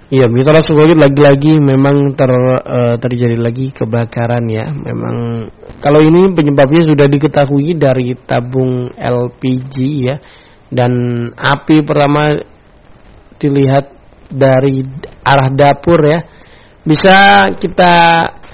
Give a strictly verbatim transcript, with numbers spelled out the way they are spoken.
Iya, Mitra Sukolit lagi-lagi memang ter, uh, terjadi lagi kebakaran ya. Memang kalau ini penyebabnya sudah diketahui dari tabung L P G ya. Dan api pertama dilihat dari arah dapur ya. Bisa kita